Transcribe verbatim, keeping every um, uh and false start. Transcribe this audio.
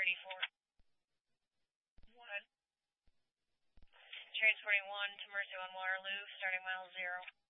thirty-four. one. Transporting one to Mercy One Waterloo, starting mile zero.